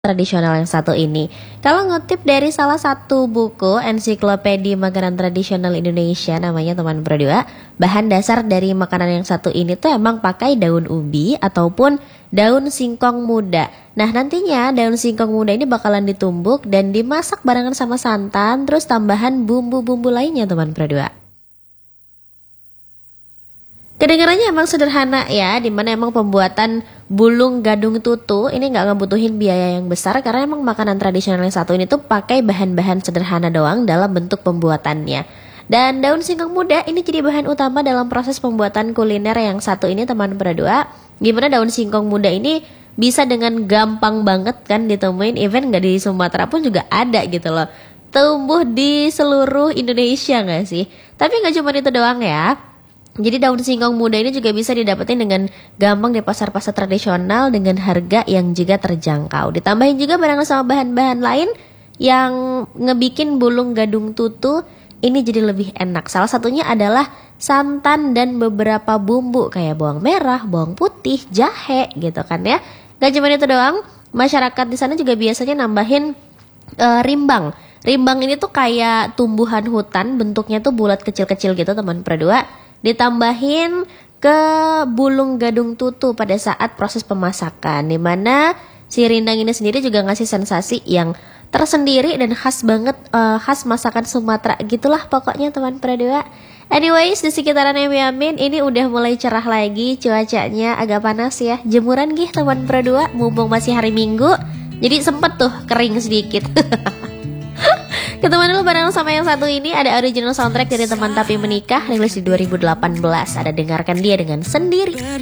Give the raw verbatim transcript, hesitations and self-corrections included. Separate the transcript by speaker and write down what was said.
Speaker 1: tradisional yang satu ini. Kalau ngutip dari salah satu buku ensiklopedia makanan tradisional Indonesia namanya teman berdua, bahan dasar dari makanan yang satu ini tuh emang pakai daun ubi ataupun daun singkong muda. Nah nantinya daun singkong muda ini bakalan ditumbuk dan dimasak barengan sama santan, terus tambahan bumbu-bumbu lainnya teman berdua. Kedengarannya emang sederhana ya, dimana emang pembuatan bulung gadung tutu ini nggak ngebutuhin biaya yang besar karena emang makanan tradisional yang satu ini tuh pakai bahan-bahan sederhana doang dalam bentuk pembuatannya. Dan daun singkong muda ini jadi bahan utama dalam proses pembuatan kuliner yang satu ini teman berdua. Gimana daun singkong muda ini bisa dengan gampang banget kan ditemuin, even nggak di Sumatera pun juga ada gitu loh. Tumbuh di seluruh Indonesia nggak sih? Tapi nggak cuma itu doang ya. Jadi daun singkong muda ini juga bisa didapetin dengan gampang di pasar-pasar tradisional dengan harga yang juga terjangkau. Ditambahin juga barengan sama bahan-bahan lain yang ngebikin bulung gadung tutu ini jadi lebih enak. Salah satunya adalah santan dan beberapa bumbu kayak bawang merah, bawang putih, jahe gitu kan ya. Gak cuma itu doang, masyarakat di sana juga biasanya nambahin uh, rimbang. Rimbang ini tuh kayak tumbuhan hutan, bentuknya tuh bulat kecil-kecil gitu teman berdua. Ditambahin ke bulung gadung tutu pada saat proses pemasakan, dimana si rindang ini sendiri juga ngasih sensasi yang tersendiri dan khas banget, uh, khas masakan Sumatera gitulah pokoknya teman berdua. Anyways, di sekitaran Emi Amin ini udah mulai cerah lagi, cuacanya agak panas ya, jemuran gih teman berdua, mumpung masih hari Minggu jadi sempet tuh kering sedikit. Ketemu dulu bareng sama yang satu ini, ada original soundtrack dari Teman Tapi Menikah rilis di dua ribu delapan belas. Ada dengarkan dia dengan sendiri.